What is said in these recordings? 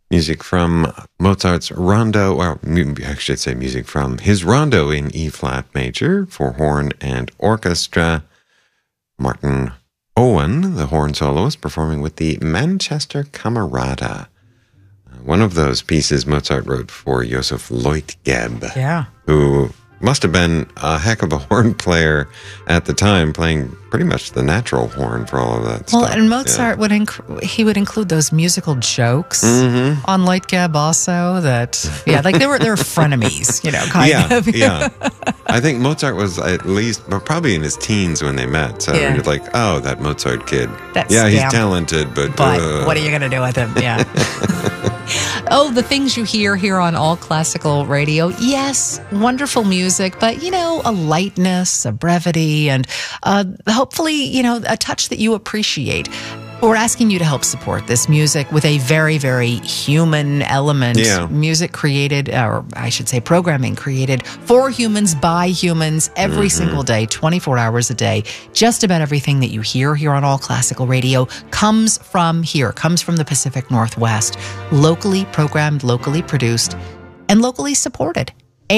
Music from Mozart's Rondo, or I should say music from his Rondo in E-flat major for horn and orchestra. Martin Owen, the horn soloist, performing with the Manchester Camerata. One of those pieces Mozart wrote for Joseph Leutgeb, who must have been a heck of a horn player at the time, playing pretty much the natural horn for all of that stuff. Well, and Mozart would include those musical jokes on Leutgeb also. That like they were frenemies, kind of. Yeah. I think Mozart was at least probably in his teens when they met. So you're like, oh, that Mozart kid. He's talented, but what are you going to do with him? Yeah. Oh, the things you hear here on All Classical Radio. Yes, wonderful music, but, a lightness, a brevity, and hopefully, a touch that you appreciate. We're asking you to help support this music with a very, very human element. Music created, or I should say programming created for humans, by humans, every single day, 24 hours a day. Just about everything that you hear here on All Classical Radio comes from here, comes from the Pacific Northwest. Locally programmed, locally produced, and locally supported.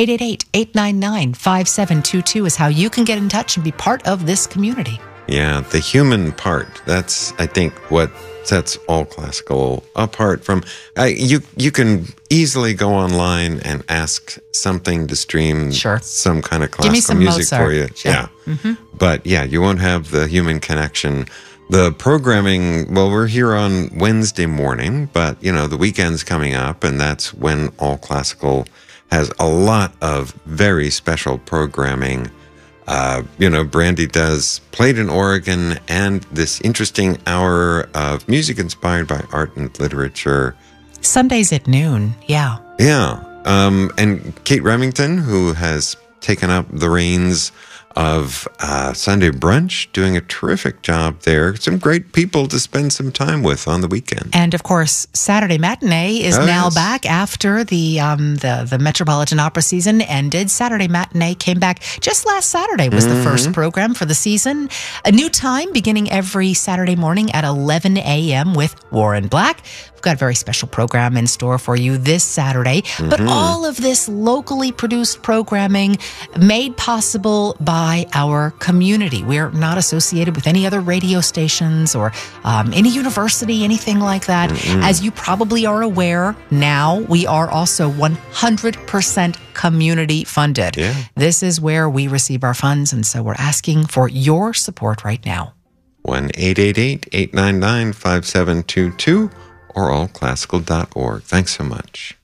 888-899-5722 is how you can get in touch and be part of this community. Yeah, the human part. That's, I think, what sets All Classical apart from... You can easily go online and ask something to stream some kind of classical music Mozart for you. Sure. Yeah. But you won't have the human connection. The programming, well, we're here on Wednesday morning, but, the weekend's coming up, and that's when All Classical has a lot of very special programming. Brandy does Played in Oregon and this interesting hour of music inspired by art and literature. Sundays at noon, Yeah. And Kate Remington, who has taken up the reins of Sunday Brunch, doing a terrific job there. Some great people to spend some time with on the weekend. And of course, Saturday Matinee is now back after the Metropolitan Opera season ended. Saturday Matinee came back just last Saturday was the first program for the season. A new time beginning every Saturday morning at 11 a.m. with Warren Black. We've got a very special program in store for you this Saturday. But all of this locally produced programming made possible by our community. We're not associated with any other radio stations or any university, anything like that. As you probably are aware, now we are also 100% community funded. This is where we receive our funds, and so we're asking for your support right now. 1-888-899-5722 or allclassical.org. Thanks so much.